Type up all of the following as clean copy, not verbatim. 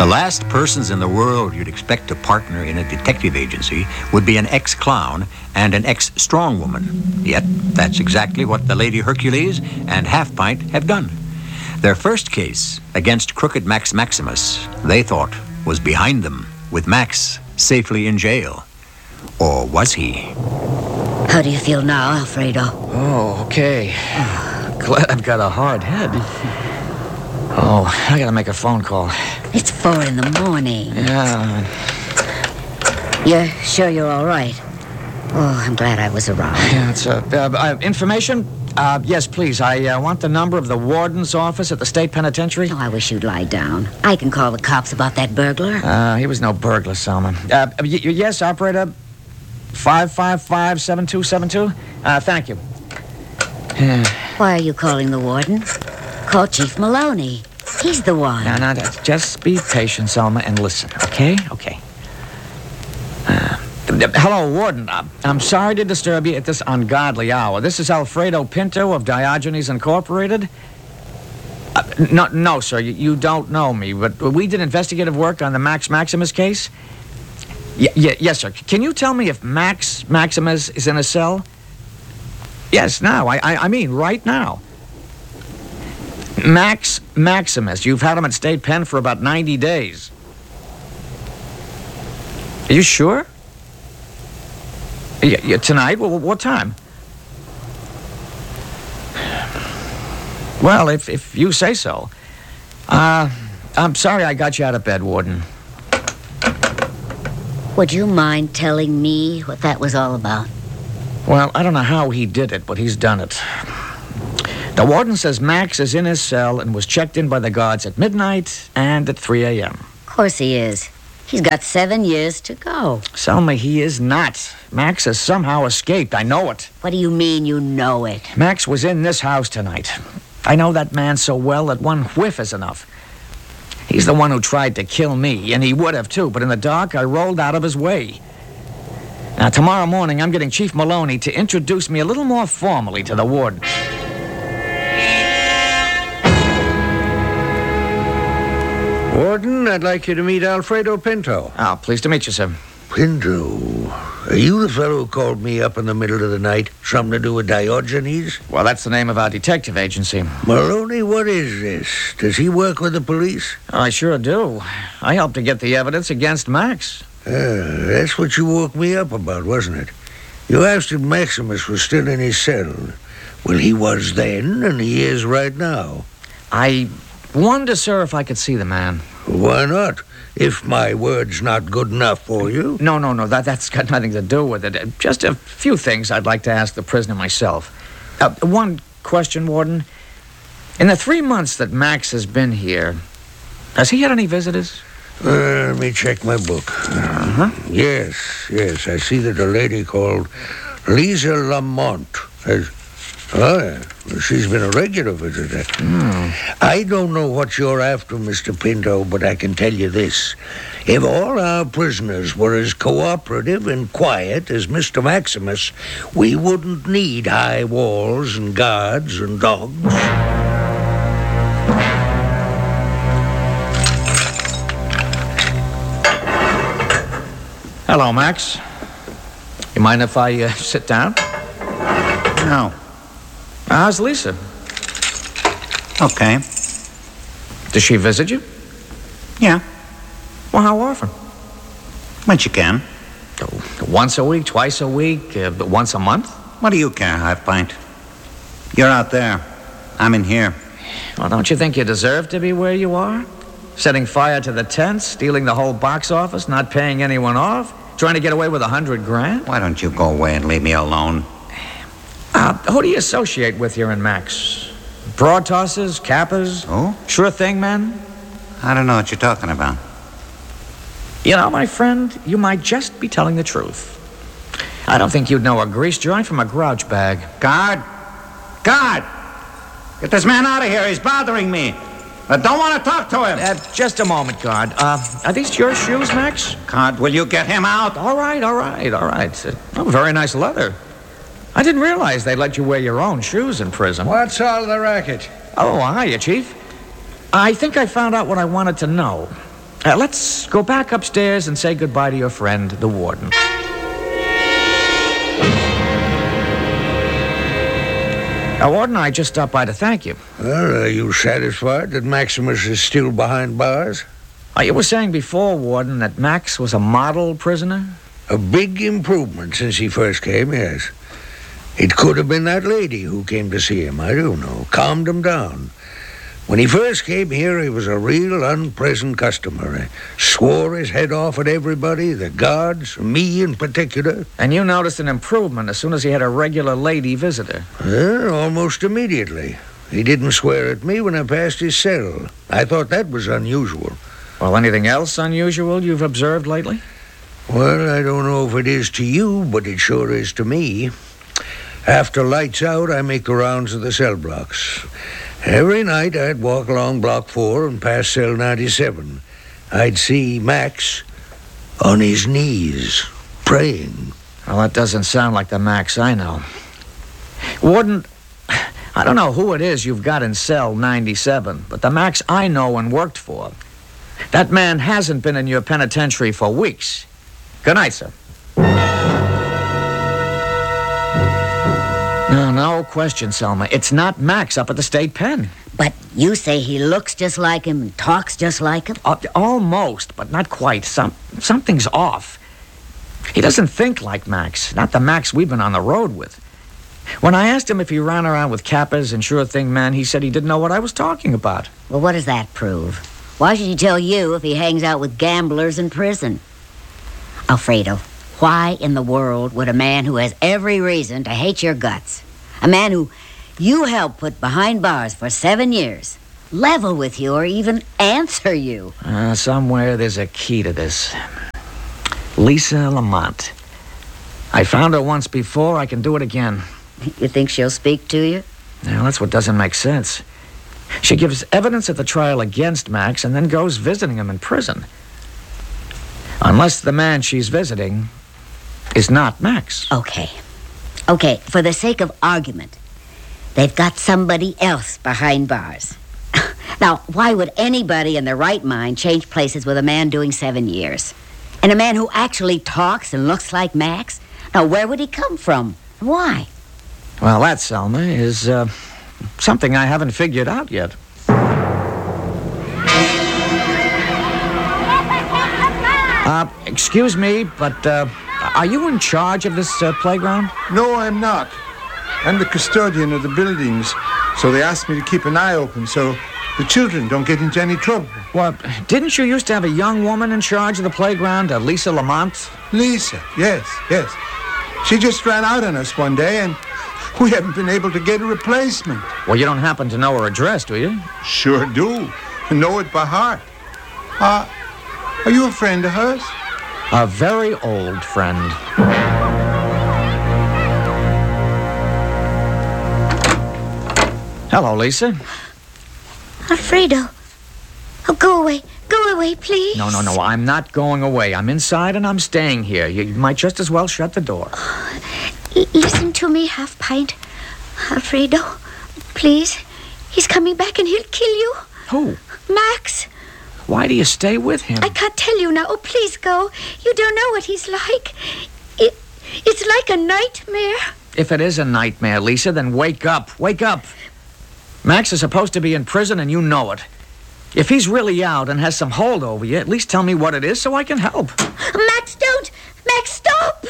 The last persons in the world you'd expect to partner in a detective agency would be an ex-clown and an ex-strongwoman. Yet, that's exactly what the Lady Hercules and Half Pint have done. Their first case against crooked Max Maximus, they thought, was behind them, with Max safely in jail. Or was he? How do you feel now, Alfredo? Oh, okay. Glad I've got a hard head. Oh, I gotta make a phone call. It's 4 in the morning. Yeah. You're sure you're all right? Oh, I'm glad I was around. Yeah, it's information? Yes, please. I want the number of the warden's office at the state penitentiary. Oh, I wish you'd lie down. I can call the cops about that burglar. He was no burglar, Selma. Yes, operator. 555-7272. Thank you. Why are you calling the warden? Call Chief Maloney. He's the one. No, just be patient, Selma, and listen, okay? Okay. Hello, Warden. I'm sorry to disturb you at this ungodly hour. This is Alfredo Pinto of Diogenes Incorporated. No, sir, you don't know me, but we did investigative work on the Max Maximus case. Yes, sir. Can you tell me if Max Maximus is in a cell? Yes, now. I mean, right now. Max Maximus. You've had him at state pen for about 90 days. Are you sure? Yeah, tonight? Well, what time? Well, if you say so. I'm sorry I got you out of bed, Warden. Would you mind telling me what that was all about? Well, I don't know how he did it, but he's done it. The warden says Max is in his cell and was checked in by the guards at midnight and at 3 a.m. Of course he is. He's got 7 years to go. Selma, he is not. Max has somehow escaped. I know it. What do you mean you know it? Max was in this house tonight. I know that man so well that one whiff is enough. He's the one who tried to kill me, and he would have too, but in the dark, I rolled out of his way. Now, tomorrow morning, I'm getting Chief Maloney to introduce me a little more formally to the warden. Warden, I'd like you to meet Alfredo Pinto. Oh, pleased to meet you, sir. Pinto? Are you the fellow who called me up in the middle of the night? Something to do with Diogenes? Well, that's the name of our detective agency. Maloney, what is this? Does he work with the police? I sure do. I helped to get the evidence against Max. That's what you woke me up about, wasn't it? You asked if Maximus was still in his cell. Well, he was then, and he is right now. I wonder, sir, if I could see the man. Why not? If my word's not good enough for you. No, that's got nothing to do with it. Just a few things I'd like to ask the prisoner myself. One question, Warden. In the 3 months that Max has been here, has he had any visitors? Let me check my book. Yes, I see that a lady called Lisa Lamont has... Oh, yeah. She's been a regular visitor. I don't know what you're after, Mr. Pinto, but I can tell you this. If all our prisoners were as cooperative and quiet as Mr. Maximus, we wouldn't need high walls and guards and dogs. Hello, Max. You mind if I sit down? No. How's Lisa? Okay. Does she visit you? Yeah. Well, how often? When she can. Once a week, twice a week, once a month? What do you care, Half Pint? You're out there. I'm in here. Well, don't you think you deserve to be where you are? Setting fire to the tents, stealing the whole box office, not paying anyone off, trying to get away with $100,000? Why don't you go away and leave me alone? Who do you associate with here in Max? Broad tossers, cappers? Oh? Sure thing, men? I don't know what you're talking about. You know, my friend, you might just be telling the truth. I don't think you'd know a grease joint from a grouch bag. Guard! Get this man out of here. He's bothering me. I don't want to talk to him. Just a moment, guard. Are these your shoes, Max? Guard, will you get him out? All right. Very nice leather. I didn't realize they let you wear your own shoes in prison. What's all the racket? Oh, hiya, Chief. I think I found out what I wanted to know. Let's go back upstairs and say goodbye to your friend, the warden. Warden, I just stopped by to thank you. Well, are you satisfied that Maximus is still behind bars? You were saying before, Warden, that Max was a model prisoner? A big improvement since he first came, yes. It could have been that lady who came to see him, I don't know, calmed him down. When he first came here, he was a real unpleasant customer. He swore his head off at everybody, the guards, me in particular. And you noticed an improvement as soon as he had a regular lady visitor? Almost immediately. He didn't swear at me when I passed his cell. I thought that was unusual. Well, anything else unusual you've observed lately? Well, I don't know if it is to you, but it sure is to me. After lights out, I make the rounds of the cell blocks. Every night I'd walk along Block 4 and pass cell 97. I'd see Max on his knees, praying. Well, that doesn't sound like the Max I know. Warden, I don't know who it is you've got in cell 97, but the Max I know and worked for, that man hasn't been in your penitentiary for weeks. Good night, sir. No question, Selma. It's not Max up at the state pen. But you say he looks just like him and talks just like him? Almost, but not quite. Something's off. He doesn't think like Max, not the Max we've been on the road with. When I asked him if he ran around with Kappas and sure thing men, he said he didn't know what I was talking about. Well, what does that prove? Why should he tell you if he hangs out with gamblers in prison? Alfredo, why in the world would a man who has every reason to hate your guts, a man who you helped put behind bars for 7 years, level with you or even answer you? Somewhere there's a key to this. Lisa Lamont. I found her once before. I can do it again. You think she'll speak to you? Now, that's what doesn't make sense. She gives evidence at the trial against Max and then goes visiting him in prison. Unless the man she's visiting is not Max. Okay, for the sake of argument, they've got somebody else behind bars. Now, why would anybody in their right mind change places with a man doing 7 years? And a man who actually talks and looks like Max? Now, where would he come from? Why? Well, that, Selma, is something I haven't figured out yet. Excuse me, but are you in charge of this playground? No, I'm not. I'm the custodian of the buildings, so they asked me to keep an eye open so the children don't get into any trouble. Well, didn't you used to have a young woman in charge of the playground, Lisa Lamont? Lisa, yes. She just ran out on us one day, and we haven't been able to get a replacement. Well, you don't happen to know her address, do you? Sure do. Know it by heart. Are you a friend of hers? A very old friend. Hello, Lisa. Alfredo. Oh, go away. Go away, please. No, I'm not going away. I'm inside and I'm staying here. You might just as well shut the door. Listen to me, Half Pint. Alfredo, please. He's coming back and he'll kill you. Who? Max. Why do you stay with him? I can't tell you now. Oh, please go. You don't know what he's like. It's like a nightmare. If it is a nightmare, Lisa, then wake up. Wake up. Max is supposed to be in prison and you know it. If he's really out and has some hold over you, at least tell me what it is so I can help. Max, don't! Max, stop!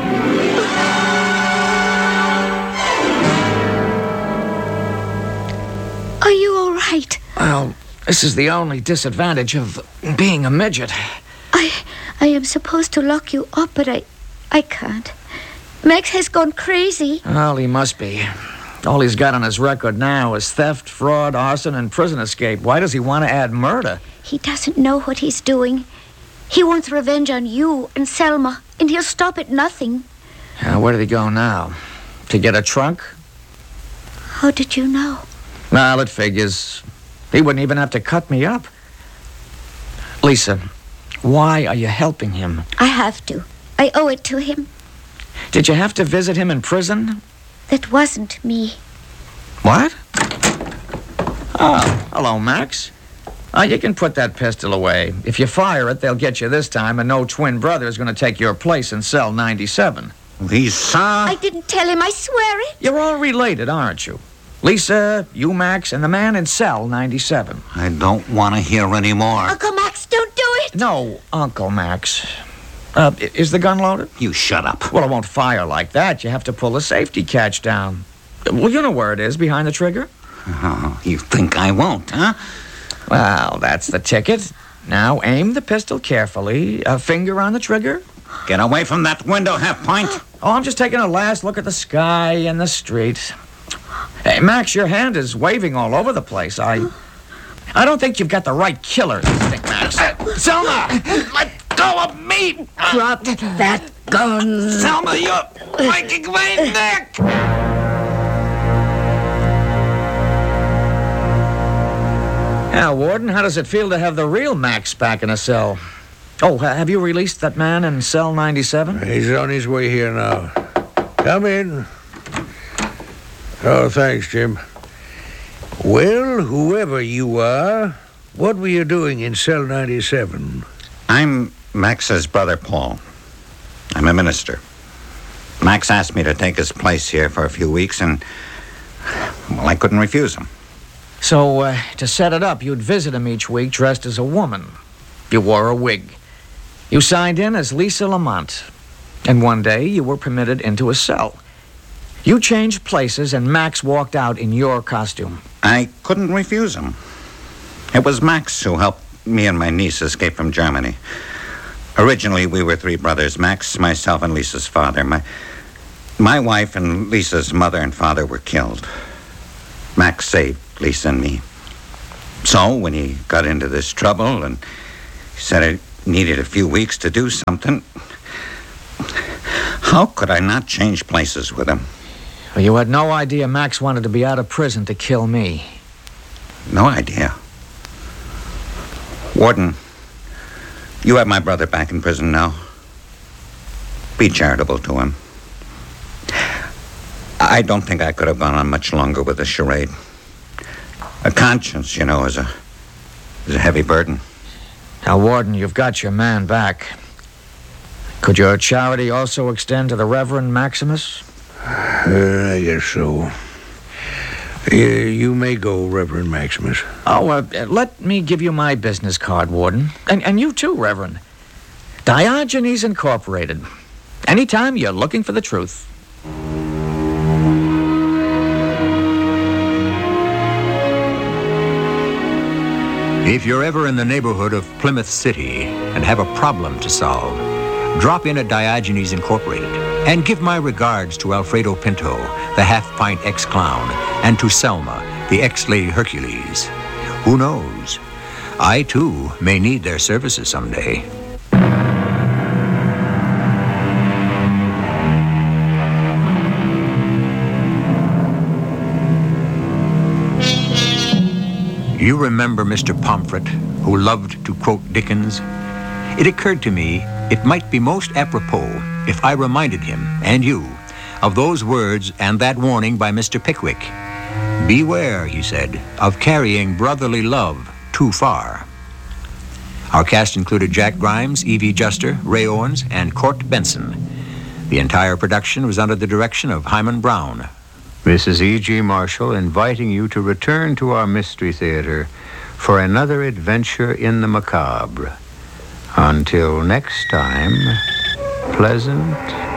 Are you all right? Well, this is the only disadvantage of being a midget. I am supposed to lock you up, but I can't. Max has gone crazy. Well, he must be. All he's got on his record now is theft, fraud, arson, and prison escape. Why does he want to add murder? He doesn't know what he's doing. He wants revenge on you and Selma, and he'll stop at nothing. Where did he go now? To get a trunk? How did you know? Well, it figures. He wouldn't even have to cut me up. Lisa, why are you helping him? I have to. I owe it to him. Did you have to visit him in prison? That wasn't me. What? Oh, hello, Max. You can put that pistol away. If you fire it, they'll get you this time, and no twin brother is going to take your place in cell 97. Lisa? I didn't tell him, I swear it. You're all related, aren't you? Lisa, you, Max, and the man in cell 97. I don't want to hear any more. Uncle Max, don't do it. No, Uncle Max. Is the gun loaded? You shut up. Well, it won't fire like that. You have to pull the safety catch down. Well, you know where it is, behind the trigger. Oh, you think I won't, huh? Well, that's the ticket. Now, aim the pistol carefully. A finger on the trigger. Get away from that window, Half-Pint. Oh, I'm just taking a last look at the sky and the street. Hey, Max, your hand is waving all over the place. I don't think you've got the right killer instinct, Max. Selma! Let go of me! Drop that gun. Selma, you're breaking my neck! Now, Warden, how does it feel to have the real Max back in a cell? Oh, have you released that man in cell 97? He's on his way here now. Come in. Oh, thanks, Jim. Well, whoever you are, what were you doing in cell 97? I'm Max's brother, Paul. I'm a minister. Max asked me to take his place here for a few weeks, and, well, I couldn't refuse him. So, to set it up, you'd visit him each week dressed as a woman. You wore a wig. You signed in as Lisa Lamont. And one day, you were permitted into a cell. You changed places, and Max walked out in your costume. I couldn't refuse him. It was Max who helped me and my niece escape from Germany. Originally, we were three brothers, Max, myself, and Lisa's father. My wife and Lisa's mother and father were killed. Max saved Lisa and me. So, when he got into this trouble and he said I needed a few weeks to do something, how could I not change places with him? Well, you had no idea Max wanted to be out of prison to kill me. No idea. Warden, you have my brother back in prison now. Be charitable to him. I don't think I could have gone on much longer with the charade. A conscience, you know, is a heavy burden. Now, Warden, you've got your man back. Could your charity also extend to the Reverend Maximus? I guess so. You may go, Reverend Maximus. Oh, let me give you my business card, Warden. And you too, Reverend. Diogenes Incorporated. Anytime you're looking for the truth. If you're ever in the neighborhood of Plymouth City and have a problem to solve, drop in at Diogenes Incorporated and give my regards to Alfredo Pinto, the half-pint ex-clown, and to Selma, the ex-Lady Hercules. Who knows? I, too, may need their services someday. You remember Mr. Pomfret, who loved to quote Dickens? It occurred to me it might be most apropos if I reminded him, and you, of those words and that warning by Mr. Pickwick. Beware, he said, of carrying brotherly love too far. Our cast included Jack Grimes, Evie Juster, Ray Owens, and Court Benson. The entire production was under the direction of Hyman Brown. Mrs. E.G. Marshall inviting you to return to our Mystery Theater for another adventure in the macabre. Until next time, pleasant